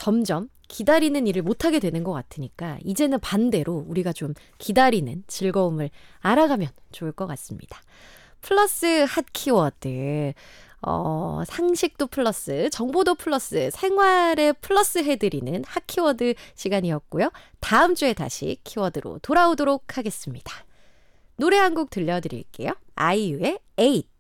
점점 기다리는 일을 못하게 되는 것 같으니까 이제는 반대로 우리가 좀 기다리는 즐거움을 알아가면 좋을 것 같습니다. 플러스 핫 키워드, 상식도 플러스, 정보도 플러스, 생활에 플러스 해드리는 핫 키워드 시간이었고요. 다음 주에 다시 키워드로 돌아오도록 하겠습니다. 노래 한 곡 들려드릴게요. 아이유의 8.